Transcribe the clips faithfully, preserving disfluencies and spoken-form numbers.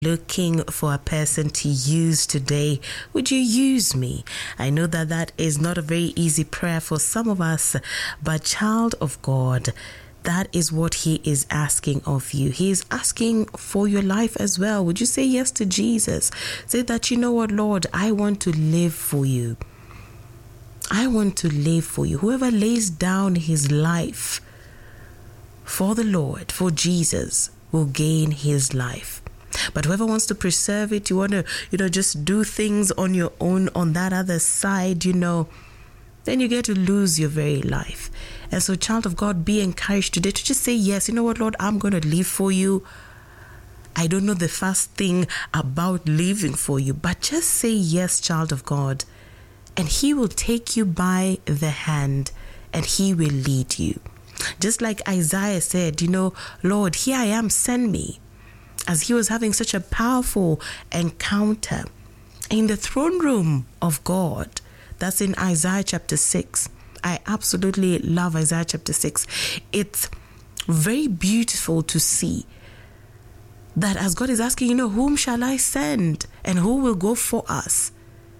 looking for a person to use today. Would you use me? I know that that is not a very easy prayer for some of us, but child of God, that is what he is asking of you. He is asking for your life as well. Would you say yes to Jesus? Say that, you know what, Lord, I want to live for you. I want to live for you. Whoever lays down his life for the Lord, for Jesus, will gain his life. But whoever wants to preserve it, you want to, you know, just do things on your own on that other side, you know, then you get to lose your very life. And so, child of God, be encouraged today to just say, yes, you know what, Lord, I'm going to live for you. I don't know the first thing about living for you, but just say yes, child of God. And he will take you by the hand and he will lead you. Just like Isaiah said, you know, Lord, here I am, send me. As he was having such a powerful encounter in the throne room of God. That's in Isaiah chapter six. I absolutely love Isaiah chapter six. It's very beautiful to see that as God is asking, you know, whom shall I send and who will go for us?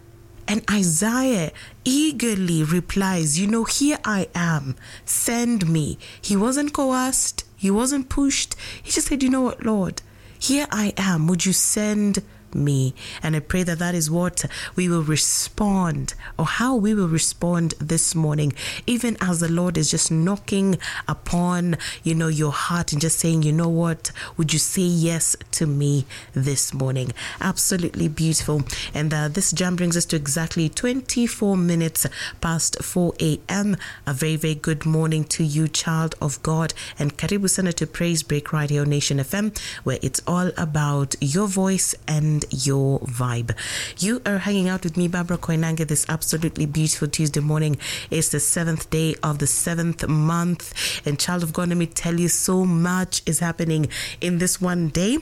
And Isaiah eagerly replies, you know, here I am, send me. He wasn't coerced. He wasn't pushed. He just said, you know what, Lord, here I am. Would you send me? And I pray that that is what we will respond, or how we will respond this morning, even as the Lord is just knocking upon, you know, your heart and just saying, you know what, would you say yes to me this morning? Absolutely beautiful. And uh, this jam brings us to exactly twenty-four minutes past four a.m. A very, very good morning to you, child of God, and karibu sana to Praise Break right here on Nation F M, where it's all about your voice and your vibe. You are hanging out with me, Barbara Koinange, this absolutely beautiful Tuesday morning. It's the seventh day of the seventh month, and child of God, let me tell you, so much is happening in this one day.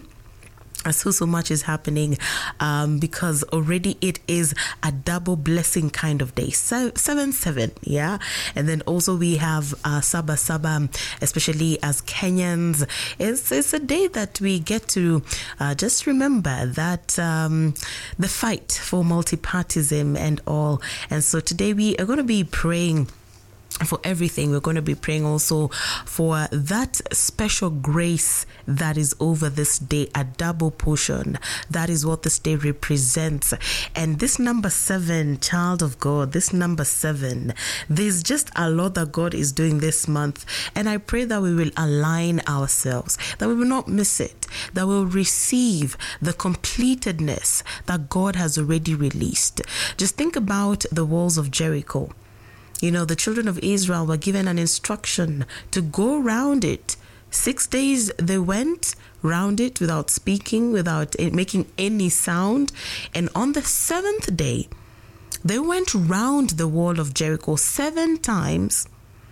So, so much is happening um, because already it is a double blessing kind of day. So, seven, seven, yeah. And then also we have uh, Saba Saba, especially as Kenyans. It's, it's a day that we get to uh, just remember that um, the fight for multipartism and all. And so today we are going to be praying for everything. We're going to be praying also for that special grace that is over this day, a double portion. That is what this day represents. And this number seven, child of God, this number seven, there's just a lot that God is doing this month. And I pray that we will align ourselves, that we will not miss it, that we'll receive the completedness that God has already released. Just think about the walls of Jericho. You know, the children of Israel were given an instruction to go around it. Six days they went round it without speaking, without making any sound. And on the seventh day, they went round the wall of Jericho seven times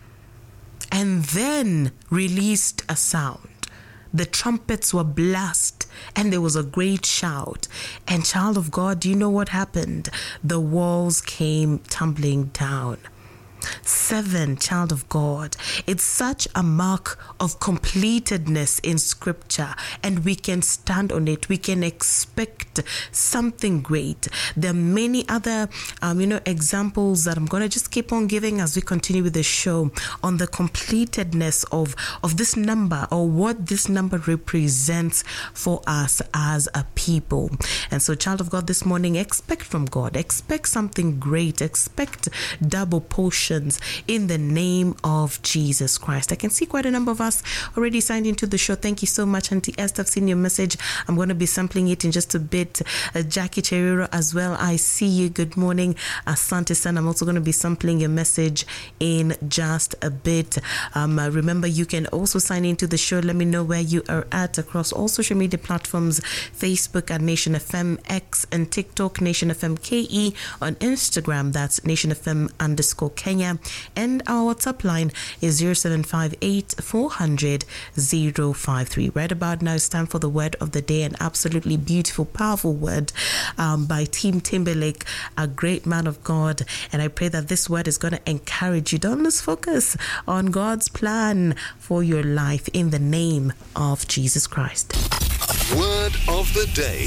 and then released a sound. The trumpets were blast and there was a great shout. And child of God, do you know what happened? The walls came tumbling down. Seven, child of God. It's such a mark of completedness in scripture, and we can stand on it. We can expect something great. There are many other um, you know, examples that I'm going to just keep on giving as we continue with the show on the completedness of, of this number, or what this number represents for us as a people. And so, child of God, this morning, expect from God. Expect something great. Expect double portion in the name of Jesus Christ. I can see quite a number of us already signed into the show. Thank you so much, Auntie Esther. I've seen your message. I'm going to be sampling it in just a bit. Uh, Jackie Cheriro as well. I see you. Good morning. Asante San. I'm also going to be sampling your message in just a bit. Um, uh, remember, you can also sign into the show. Let me know where you are at across all social media platforms. Facebook at Nation F M, X and TikTok, Nation F M K E. On Instagram, that's Nation F M underscore Kenya. And our WhatsApp line is zero seven five eight, four hundred, zero five three. Right about now, it's time for the word of the day. An absolutely beautiful, powerful word um, by Tim Timberlake, a great man of God. And I pray that this word is going to encourage you. Don't lose focus on God's plan for your life in the name of Jesus Christ. Word of the day.